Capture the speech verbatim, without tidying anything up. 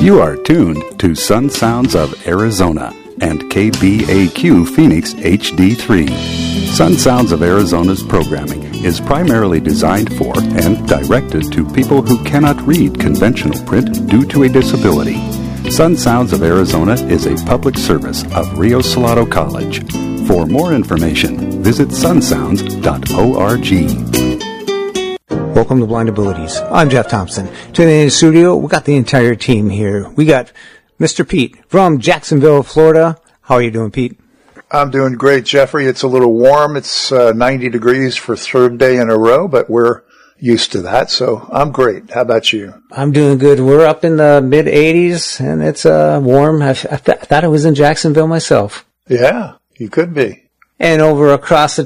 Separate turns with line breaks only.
You are tuned to Sun Sounds of Arizona and K B A Q Phoenix H D three. Sun Sounds of Arizona's programming is primarily designed for and directed to people who cannot read conventional print due to a disability. Sun Sounds of Arizona is a public service of Rio Salado College. For more information, visit sun sounds dot org.
Welcome to Blind Abilities. I'm Jeff Thompson. Today in the studio, we got the entire team here. We got Mister Pete from Jacksonville, Florida. How are you doing, Pete?
I'm doing great, Jeffrey. It's a little warm. It's uh, ninety degrees for third day in a row, but we're used to that, so I'm great. How about you?
I'm doing good. We're up in the mid eighties, and it's uh, warm. I, I, th- I thought I was in Jacksonville myself.
Yeah, you could be.
And over across the